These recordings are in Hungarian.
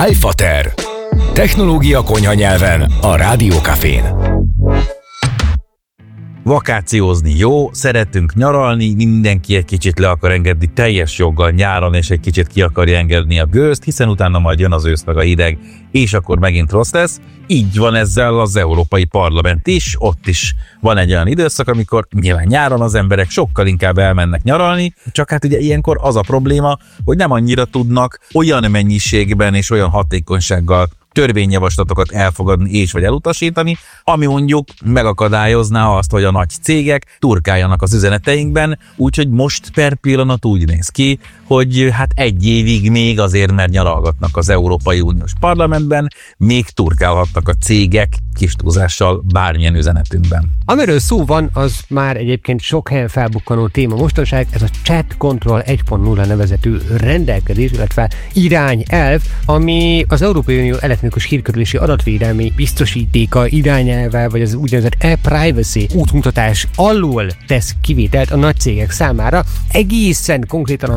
iFater. Technológia konyha nyelven a Rádiókafén. Vakációzni jó, szeretünk nyaralni, mindenki egy kicsit le akar engedni teljes joggal nyáron, és egy kicsit ki akarja engedni a gőzt, hiszen utána majd jön az ősz meg a hideg, és akkor megint rossz lesz. Így van ezzel az Európai Parlament is, ott is van egy olyan időszak, amikor nyilván nyáron az emberek sokkal inkább elmennek nyaralni, csak hát ugye ilyenkor az a probléma, hogy nem annyira tudnak olyan mennyiségben és olyan hatékonysággal törvényjavaslatokat elfogadni és vagy elutasítani, ami mondjuk megakadályozná azt, hogy a nagy cégek turkáljanak az üzeneteinkben, úgyhogy most per pillanat úgy néz ki, hogy hát egy évig még azért, mert nyaralgatnak az Európai Uniós Parlamentben, még turkálhatnak a cégek kis túlzással bármilyen üzenetünkben. Amiről szó van, az már egyébként sok helyen felbukkanó téma mostanság, ez a Chat Control 1.0 nevezetű rendelkezés, illetve irányelv, ami az Európai Unió elektronikus hírközlési adatvédelmi biztosítéka irányelve, vagy az úgynevezett e-privacy útmutatás alól tesz kivételt a nagy cégek számára. Egészen konkrétan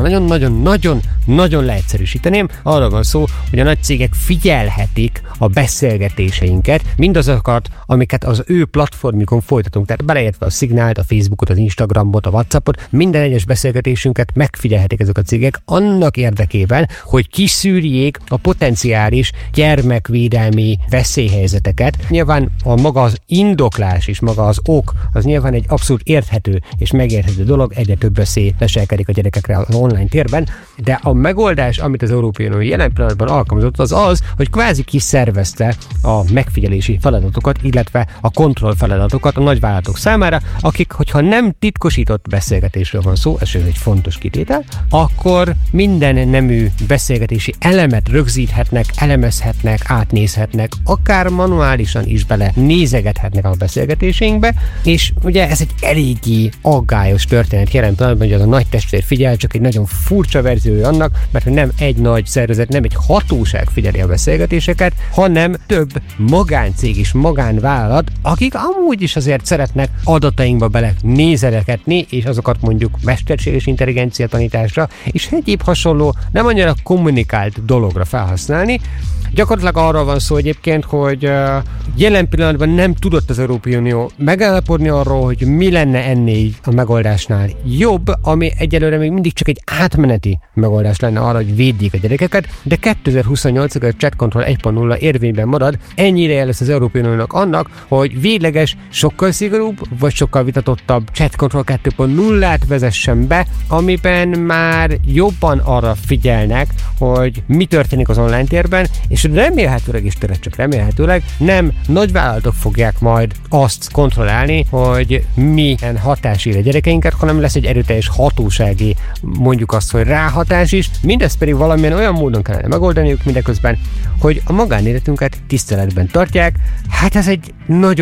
nagyon leegyszerűsíteném, arra van szó, hogy a nagy cégek figyelhetik a beszélgetéseinket, mindazokat, amiket az ő platformjukon folytatunk, tehát beleértve a Szignált, a Facebookot, az Instagramot, a WhatsAppot, minden egyes beszélgetésünket megfigyelhetik ezek a cégek annak érdekében, hogy kiszűrjék a potenciális gyermekvédelmi veszélyhelyzeteket. Nyilván a maga az indoklás és maga az ok, az nyilván egy abszolút érthető és megérthető dolog, egyre több veszély leselkedik a gyerekekre az online térben, de a megoldás, amit az Európai Unió jelen pillanatban alkalmazott, az, hogy kvázi kiszervezte a megfigyelési feladatokat, illetve a kontroll feladatokat a nagyvállalatok számára, akik, hogyha nem titkosított beszélgetésről van szó, ez egy fontos kitétel, akkor minden nemű beszélgetési elemet rögzíthetnek, elemezhetnek, átnézhetnek, akár manuálisan is bele nézegethetnek a beszélgetéseinkbe, és ugye ez egy eléggé aggályos történet jelen pillanatban, hogy az a nagy testvér figyel, csak egy nagyon furcsa verziója annak, mert nem egy nagy szervezet, nem egy hatóság figyeli a beszélgetéseket, hanem több magáncég és magánvállalat, akik amúgy is azért szeretnek adatainkba bele nézeleketni, és azokat mondjuk mesterséges intelligencia tanításra, és egyéb hasonló, nem annyira kommunikált dologra felhasználni. Gyakorlatilag arról van szó egyébként, hogy jelen pillanatban nem tudott az Európai Unió megállapodni arról, hogy mi lenne ennél a megoldásnál jobb, ami egyelőre még mindig csak egy átmeneti megoldás lenne arra, hogy védjék a gyerekeket, de 2028-ig a Chat Control 1.0 érvényben marad. Ennyire lesz az Európai Uniónak annak, hogy végleges, sokkal szigorúbb, vagy sokkal vitatottabb Chat Control 2.0-át vezessen be, amiben már jobban arra figyelnek, hogy mi történik az online térben, és remélhetőleg, és tényleg csak remélhetőleg nem nagyvállalatok fogják majd azt kontrollálni, hogy milyen hatás ér a gyerekeinket, hanem lesz egy erőteljes hatósági, mondjuk azt, hogy ráhatás is, mindezt pedig valamilyen olyan módon kellene megoldaniuk mindeközben, hogy a magánéletünket tiszteletben tartják. Hát ez egy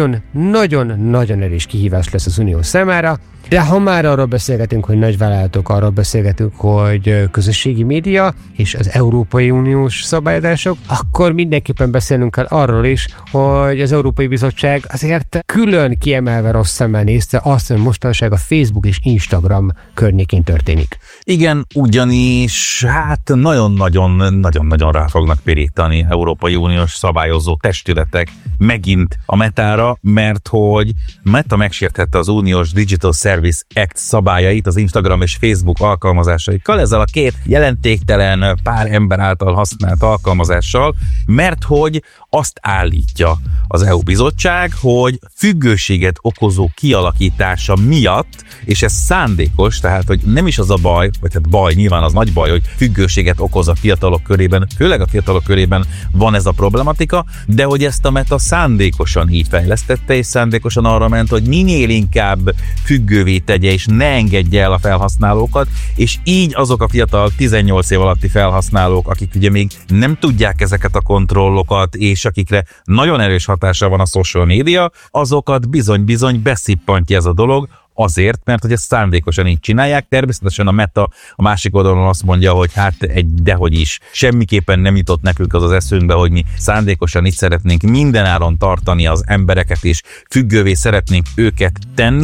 nagyon erős kihívás lesz az Unió számára, de ha már arról beszélgetünk, hogy nagyvállalatok, arról beszélgetünk, hogy közösségi média és az Európai Uniós szabályozások, akkor mindenképpen beszélnünk kell arról is, hogy az Európai Bizottság azért külön kiemelve rossz szemmel nézte azt, hogy mostanság a Facebook és Instagram környékén történik. Igen, ugyanis hát nagyon-nagyon rá fognak pirítani Európai Uniós szabályozó testületek megint a Metára, mert hogy Meta megsértette az uniós Digital Service Act szabályait az Instagram és Facebook alkalmazásaikkal, ezzel a két jelentéktelen pár ember által használt alkalmazással, mert hogy azt állítja az EU bizottság, hogy függőséget okozó kialakítása miatt, és ez szándékos, tehát hogy nem is az a baj, vagy hát baj, nyilván az nagy baj, hogy függőséget okoz a fiatalok körében, főleg a fiatalok körében van ez a problematika, de hogy ezt a Meta szándékosan így fejlesztette, és szándékosan arra ment, hogy minél inkább függővé tegye, és ne engedje el a felhasználókat, és így azok a fiatal 18 év alatti felhasználók, akik ugye még nem tudják ezeket a kontrollokat, és akikre nagyon erős hatása van a social media, azokat bizony beszippantja ez a dolog, azért, mert hogy ezt szándékosan így csinálják. Természetesen a Meta a másik oldalon azt mondja, hogy hát dehogy is, semmiképpen nem jutott nekünk az eszünkbe, hogy mi szándékosan itt szeretnénk mindenáron tartani az embereket, és függővé szeretnénk őket tenni,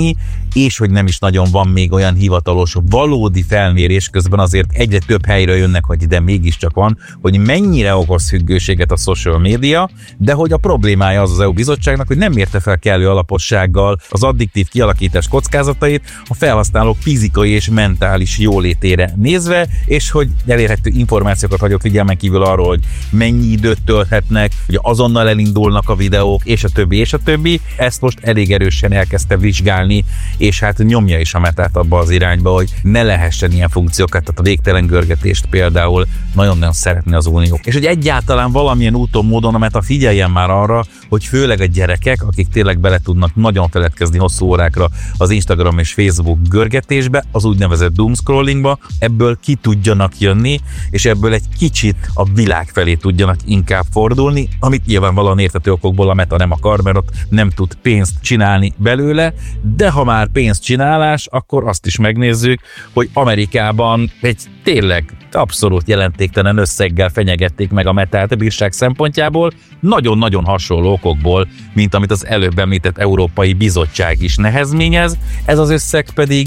és hogy nem is nagyon van még olyan hivatalos, valódi felmérés, közben azért egyre több helyre jönnek, hogy ide mégiscsak van, hogy mennyire okoz függőséget a social media, de hogy a problémája az EU bizottságnak, hogy nem mérte fel kellő alapossággal az addiktív kialakítás kockázatait a felhasználók fizikai és mentális jólétére nézve, és hogy elérhető információkat hagyott figyelmen kívül arról, hogy mennyi időt tölthetnek, hogy azonnal elindulnak a videók, és a többi, és a többi. Ezt most elég erősen elkezdte vizsgálni, és hát nyomja is a Metát abba az irányba, hogy ne lehessen ilyen funkciókat, tehát a végtelen görgetést például nagyon-nagyon szeretni az Unió. És hogy egyáltalán valamilyen úton, módon a Meta figyeljen már arra, hogy főleg a gyerekek, akik tényleg bele tudnak nagyon feledkezni hosszú órákra az Instagram és Facebook görgetésbe, az úgynevezett doomscrollingba, ebből ki tudjanak jönni, és ebből egy kicsit a világ felé tudjanak inkább fordulni, amit nyilvánvalóan érthető okokból a Meta nem akar, mert ott nem tud pénzt csinálni belőle, de ha már pénzcsinálás, akkor azt is megnézzük, hogy Amerikában egy tényleg abszolút jelentéktelen összeggel fenyegették meg a Metát a bírság szempontjából, nagyon-nagyon hasonló okokból, mint amit az előbb említett Európai Bizottság is nehezményez, ez az összeg pedig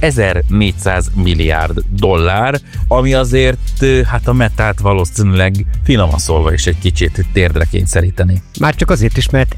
1400 milliárd dollár, ami azért hát a Metát valószínűleg finoman szólva is egy kicsit térdre kényszeríteni. Már csak azért is, mert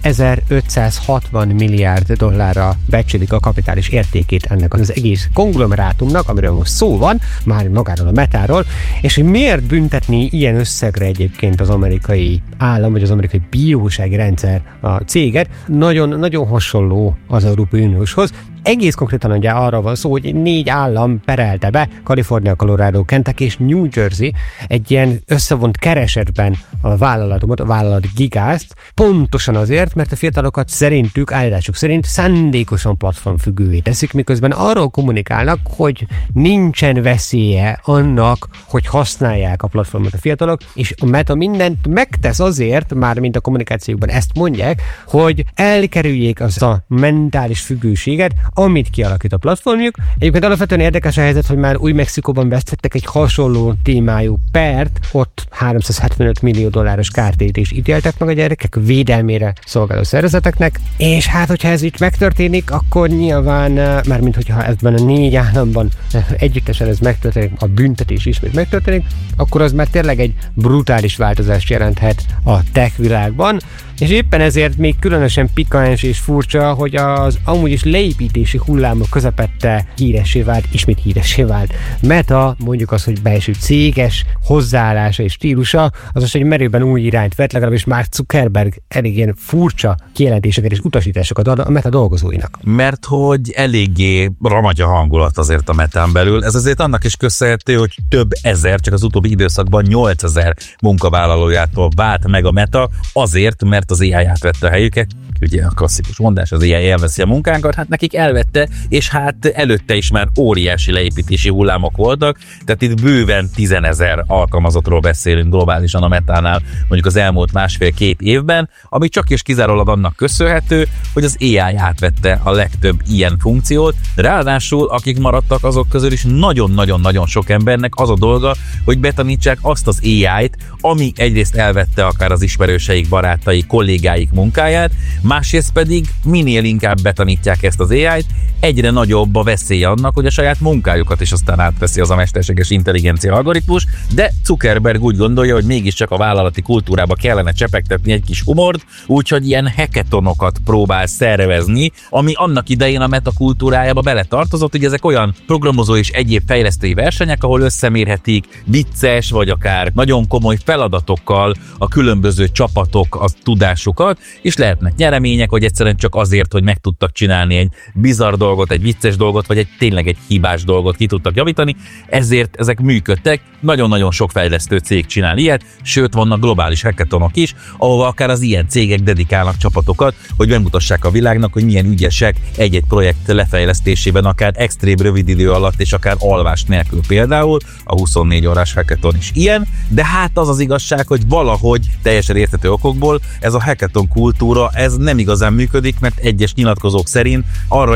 1560 milliárd dollárra becsülik a kapitális értékét ennek az egész konglomerátumnak, amiről most szó van, már magáról a Metáról, és hogy miért büntetni ilyen összegre egyébként az amerikai állam, vagy az amerikai bírósági rendszer a céget, nagyon hasonló az Európai Unióshoz. Egész konkrétan ugye arra van szó, hogy 4 állam perelte be, Kalifornia, Colorado, Kentucky és New Jersey egy ilyen összevont keresetben a vállalatot, a vállalat Gigázt, pontosan azért, mert a fiatalokat szerintük, állításuk szerint szándékosan platformfüggővé teszik, miközben arról kommunikálnak, hogy nincsen veszélye annak, hogy használják a platformot a fiatalok, és a Meta mindent megtesz azért, már mint a kommunikációkban ezt mondják, hogy elkerüljék az a mentális függőséget, amit kialakít a platformjuk. Egyébként alapvetően érdekes a helyzet, hogy már Új-Mexikóban vesztettek egy hasonló témájú pert, ott 375 millió dolláros kártérítést ítéltek meg a gyerekek védelmére szolgáló szervezeteknek, és hát, hogyha ez itt megtörténik, akkor nyilván, mármint hogyha ebben a 4 államban együttesen ez megtörténik, a büntetés ismét megtörténik, akkor az már tényleg egy brutális változást jelenthet a tech világban, és éppen ezért még különösen pikáns és furcsa, hogy az amúgy is leépítési hullámok közepette ismét híressé vált Meta, mondjuk az, hogy belső céges hozzáállása és stílusa, az most egy merőben új irányt vett, legalábbis Mark Zuckerberg elég ilyen furcsa kijelentéseket és utasításokat ad a Meta dolgozóinak. Mert hogy eléggé ramagy a hangulat azért a Metán belül, ez azért annak is köszönhető, hogy több ezer, csak az utóbbi időszakban 8000 munkavállalójától vált meg a Meta, azért, mert az AI átvette a helyüket, ugye a klasszikus mondás, az AI elveszi a munkánkat, hát nekik elvette, és hát előtte is már óriási leépítési hullámok voltak, tehát itt bőven 10 000 alkalmazottról beszélünk globálisan a Metánál, mondjuk az elmúlt 1,5-2 évben, ami csak és kizárólag annak köszönhető, hogy az AI átvette a legtöbb ilyen funkciót, ráadásul akik maradtak azok közül is nagyon-nagyon-nagyon sok embernek az a dolga, hogy betanítsák azt az AI-t, ami egyrészt elvette akár az ismerőseik, barátaik, kollégáik munkáját, másrészt pedig minél inkább betanítják ezt az AI-t, egyre nagyobb a veszélye annak, hogy a saját munkájukat is aztán átveszi az a mesterséges intelligencia algoritmus, de Zuckerberg úgy gondolja, hogy mégiscsak a vállalati kultúrába kellene csepegtetni egy kis humort, úgyhogy ilyen hackathonokat próbál szervezni, ami annak idején a Meta kultúrájába beletartozott, hogy ezek olyan programozó és egyéb fejlesztői versenyek, ahol összemérhetik vicces vagy akár nagyon komoly feladatokkal a különböző csapatok a tudásukat, és lehetnek nyeremények, vagy egyszerűen csak azért, hogy meg tudtak csinálni egy bizarr dolgot, egy vicces dolgot, vagy tényleg egy hibás dolgot ki tudtak javítani, ezért ezek működtek, nagyon-nagyon sok fejlesztő cég csinál ilyet, sőt vannak globális hackathonok is, ahova akár az ilyen cégek dedikálnak csapatokat, hogy bemutassák a világnak, hogy milyen ügyesek egy-egy projekt lefejlesztésében, akár extrém rövid idő alatt, és akár alvás nélkül például, a 24 órás hackathon is ilyen, de hát az az igazság, hogy valahogy teljesen érthető okokból ez a hackathon kultúra, ez nem igazán működik, mert egyes nyilatkozók szerint arra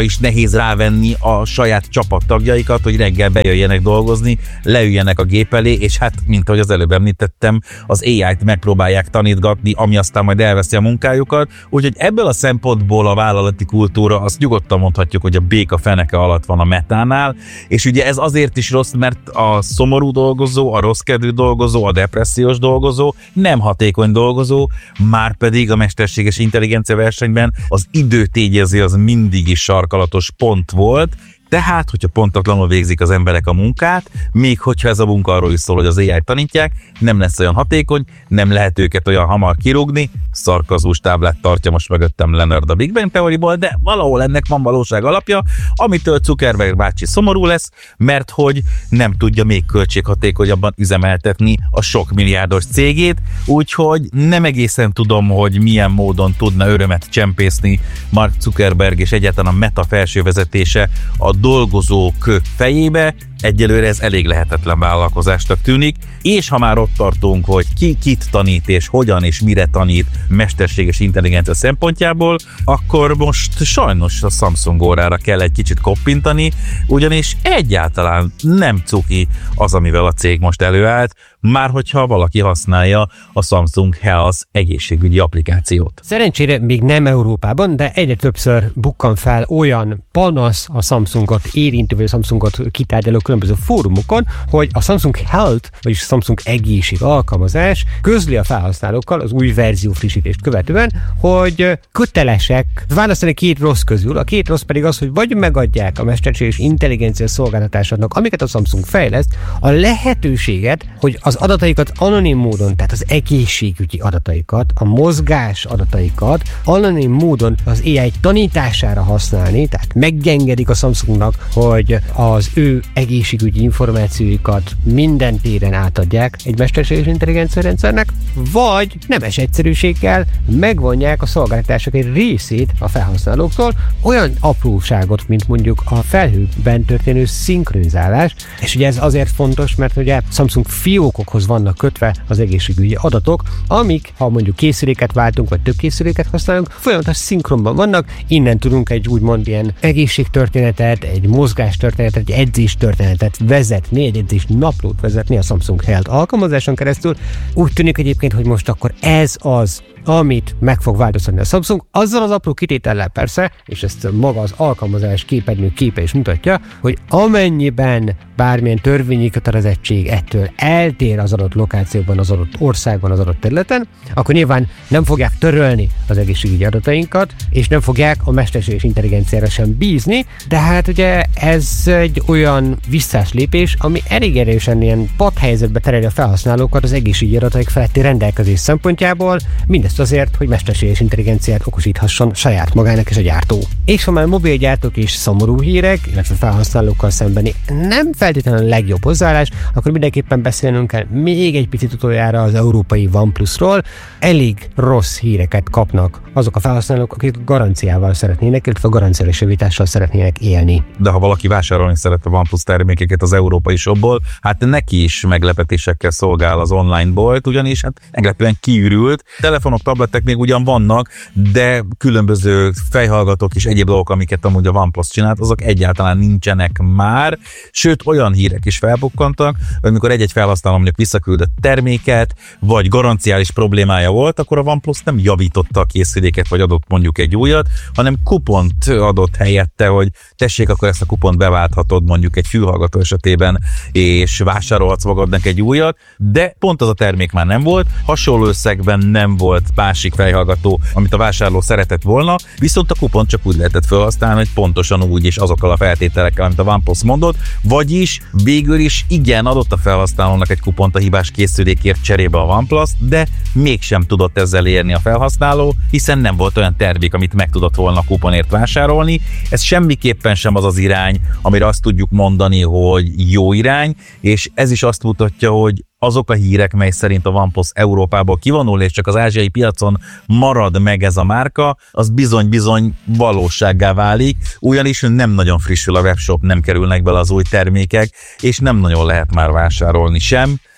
is nehéz rávenni a saját csapattagjaikat, hogy reggel bejöjjenek dolgozni, leüljenek a gép elé, és hát, mint ahogy az előbb említettem, az AI-t megpróbálják tanítgatni, ami aztán majd elveszi a munkájukat. Úgyhogy ebből a szempontból a vállalati kultúra, azt nyugodtan mondhatjuk, hogy a béka feneke alatt van a Metánál, és ugye ez azért is rossz, mert a szomorú dolgozó, a rosszkedvű dolgozó, a depressziós dolgozó, nem hatékony dolgozó, már pedig a mesterséges intelligencia versenyben az időtégyező az mindig is sarkalatos pont volt. Tehát, hogyha pontatlanul végzik az emberek a munkát, még hogyha ez a munka arról is szól, hogy az AI-t tanítják, nem lesz olyan hatékony, nem lehet őket olyan hamar kirúgni, szarkazús táblát tartja most mögöttem Leonard a Big Bang Theory-ból, de valahol ennek van valóság alapja, amitől Zuckerberg bácsi szomorú lesz, mert hogy nem tudja még költséghatékonyabban üzemeltetni a sok milliárdos cégét, úgyhogy nem egészen tudom, hogy milyen módon tudna örömet csempészni Mark Zuckerberg és egyáltalán a Meta felső vezetése a dolgozók fejébe. Egyelőre ez elég lehetetlen vállalkozásnak tűnik, és ha már ott tartunk, hogy ki kit tanít és hogyan és mire tanít mesterséges intelligencia szempontjából, akkor most sajnos a Samsung órára kell egy kicsit koppintani, ugyanis egyáltalán nem cuki az, amivel a cég most előállt, már hogyha valaki használja a Samsung Health egészségügyi applikációt. Szerencsére még nem Európában, de egyre többször bukkan fel olyan panasz a Samsungot érintő, vagy a Samsungot kitárgyaló különböző fórumokon, hogy a Samsung Health, vagyis a Samsung egészség alkalmazás közli a felhasználókkal az új verzió frissítést követően, hogy kötelesek választani két rossz közül. A két rossz pedig az, hogy vagy megadják a mesterséges intelligencia szolgáltatásoknak, amiket a Samsung fejleszt, a lehetőséget, hogy az adataikat anonim módon, tehát az egészségügyi adataikat, a mozgás adataikat anonim módon az AI tanítására használni, tehát megengedik a Samsungnak, hogy az ő egészségügyi információikat minden téren átadják egy mesterséges intelligencia rendszernek, vagy nemes egyszerűséggel megvonják a szolgáltatások egy részét a felhasználóktól, olyan apróságot, mint mondjuk a felhőben történő szinkronizálás, és ugye ez azért fontos, mert ugye Samsung fiókokhoz vannak kötve az egészségügyi adatok, amik, ha mondjuk készüléket váltunk, vagy több készüléket használunk, folyamatos szinkronban vannak, innen tudunk egy úgymond ilyen egészségtörténetet, egy mozgástörténetet, egy edzéstörténetet vezetni, egy edzés naplót vezetni a Samsung Health alkalmazáson keresztül. Úgy tűnik egyébként, hogy most akkor ez az, amit meg fog változtatni a Samsung, azzal az apró kitétellel persze, és ezt maga az alkalmazás képernyő képe is mutatja, hogy amennyiben bármilyen törvényi kötelezettség ettől eltér az adott lokációban, az adott országban, az adott területen, akkor nyilván nem fogják törölni az egészségügyi adatainkat, és nem fogják a mesterséges intelligenciára sem bízni, de hát ugye ez egy olyan visszaslépés, ami elég erősen ilyen padhelyzetbe tereli a felhasználókat az egészségügyi adataik feletti rendelkezés szempontjából, mindezt azért, hogy mesterséges intelligenciát okosíthasson saját magának és a gyártó. És ha már mobilgyártók és szomorú hírek, illetve felhasználókkal szembeni nem feltétlenül a legjobb hozzáállás, akkor mindenképpen beszélnünk kell még egy picit utoljára az európai OnePlusról. Elég rossz híreket kapnak azok a felhasználók, akik garanciával szeretnének, illetve garanciális javítással szeretnének élni. De ha valaki vásárolni szeret a OnePlus termékeket az európai shopból, hát neki is meglepetésekkel szolgál az online bolt, ugyanis hát meglepően kiürült. Telefonok, tabletek még ugyan vannak, de különböző fejhallgatók és egyéb dolgok, amiket amúgy a OnePlus csinált, azok egyáltalán nincsenek már, sőt olyan hírek is felbukkantak, hogy amikor egy-egy felhasználó mondjuk visszaküldött terméket, vagy garanciális problémája volt, akkor a OnePlus nem javította a készüléket, vagy adott mondjuk egy újat, hanem kupont adott helyette, hogy tessék, akkor ezt a kupont beválthatod mondjuk egy fülhallgató esetében, és vásárolhatsz magadnak egy újat, de pont az a termék már nem volt, hasonló összegben nem volt másik fejhallgató, amit a vásárló szeretett volna, viszont a kupont csak úgy lehetett felhasználni, hogy pontosan úgy és azokkal a feltételekkel, amit a OnePlus mondott, vagyis végül is igen, adott a felhasználónak egy kupont a hibás készülékért cserébe a OnePlus, de mégsem tudott ezzel érni a felhasználó, hiszen nem volt olyan termék, amit meg tudott volna a kuponért vásárolni. Ez semmiképpen sem az az irány, amire azt tudjuk mondani, hogy jó irány, és ez is azt mutatja, hogy azok a hírek, mely szerint a OnePlus Európából kivonul, és csak az ázsiai piacon marad meg ez a márka, az bizony-bizony valósággá válik, ugyanis nem nagyon frissül a webshop, nem kerülnek bele az új termékek, és nem nagyon lehet már vásárolni sem.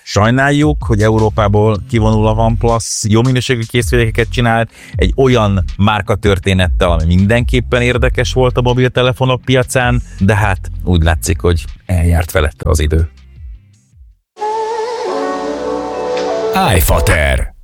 Sajnáljuk, hogy Európából kivonul a OnePlus, jó minőségű készülékeket csinált, egy olyan márka történettel, ami mindenképpen érdekes volt a mobiltelefonok piacán, de hát úgy látszik, hogy eljárt felette az idő. iFater.